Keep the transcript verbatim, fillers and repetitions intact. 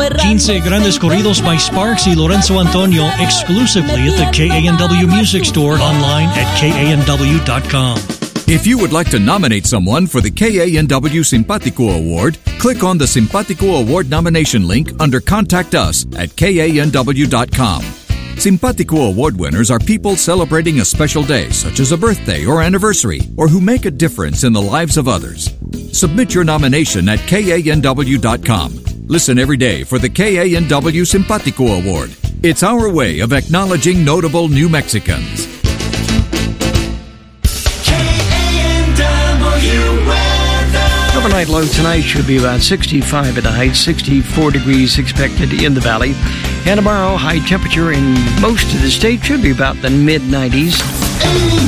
quince Grandes Corridos by Sparks y Lorenzo Antonio exclusively at the K A N W Music Store, online at K A N W dot com. If you would like to nominate someone for the K A N W Simpatico Award, click on the Simpatico Award nomination link under Contact Us at K A N W dot com. Simpatico Award winners are people celebrating a special day, such as a birthday or anniversary, or who make a difference in the lives of others. Submit your nomination at K A N W dot com. Listen every day for the K A N W Simpatico Award. It's our way of acknowledging notable New Mexicans. Overnight low tonight should be about sixty-five at the height, sixty-four degrees expected in the valley. And tomorrow, high temperature in most of the state should be about the mid nineties.